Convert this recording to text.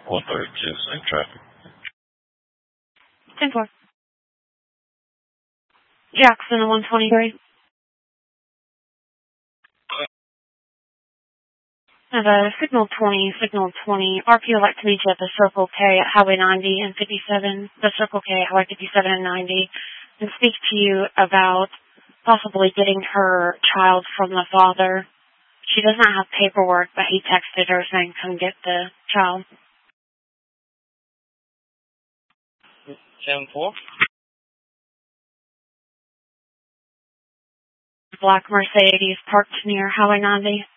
132, same traffic. 10-4. Jackson, 123. I have a signal 20, RPO like to meet you at the Circle K at Highway 90 and 57, the Circle K at Highway 57 and 90, and speak to you about possibly getting her child from the father. She does not have paperwork, but he texted her saying, come get the child. 10-4. Black Mercedes parked near Highway 90.